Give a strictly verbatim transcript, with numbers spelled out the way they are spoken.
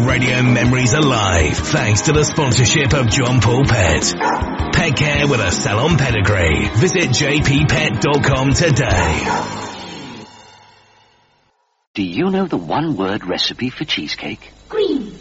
radio memories alive thanks to the sponsorship of John Paul Pet. Pet care with a salon pedigree. Visit j p pet dot com today. Do you know the one-word recipe for cheesecake? Green.